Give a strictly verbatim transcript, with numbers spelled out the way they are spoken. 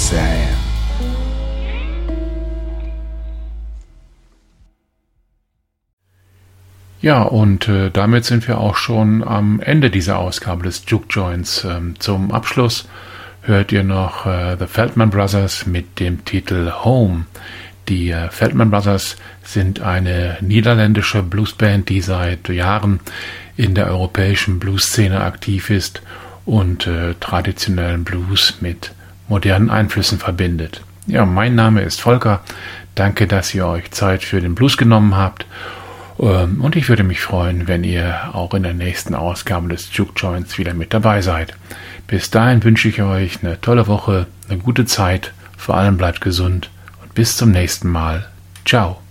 Sam. Ja, und äh, damit sind wir auch schon am Ende dieser Ausgabe des Juke Joints. Ähm, zum Abschluss hört ihr noch äh, The Feldman Brothers mit dem Titel Home. Die äh, Feldman Brothers sind eine niederländische Bluesband, die seit Jahren in der europäischen Bluesszene aktiv ist und äh, traditionellen Blues mit modernen Einflüssen verbindet. Ja, mein Name ist Volker. Danke, dass ihr euch Zeit für den Blues genommen habt. Und ich würde mich freuen, wenn ihr auch in der nächsten Ausgabe des Juke Joints wieder mit dabei seid. Bis dahin wünsche ich euch eine tolle Woche, eine gute Zeit, vor allem bleibt gesund und bis zum nächsten Mal. Ciao.